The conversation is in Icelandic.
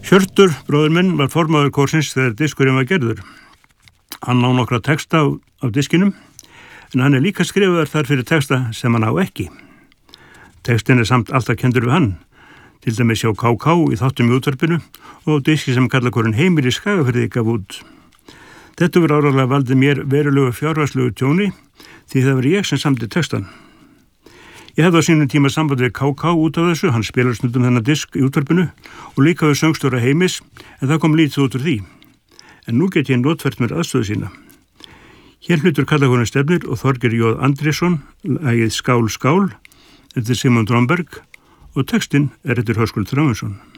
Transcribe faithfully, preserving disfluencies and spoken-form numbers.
Hjörtur, bróðir minn, var formaður kórsins þegar diskurinn var gerður. Hann á nokkra texta á, á diskinum, en hann er líka skrifaður þar fyrir texta sem hann á ekki. Textin er samt alltaf kendur við hann, til dæmis hjá K K í þáttum í útvarpinu og á diski sem kallakórinn Heimir í Skagafirði gaf út. Þetta var áralega valdið mér verulegu fjárhagslegu tjóni því það var ég sem samdi textan. Ég hefði á sínum tíma samband við K K út af þessu, hann spilar stundum þennan disk í útvarpinu og líka við söngstjóra Heimis, en það kom lítið út úr því. En nú get ég notfært mér aðstöðu sína. Hér hlutur kallakórinn stefnir og Þorgeir J. Andrésson, lagið Skál, skál, eftir Simon Dromberg og textinn er eftir Höskuld Þráinsson.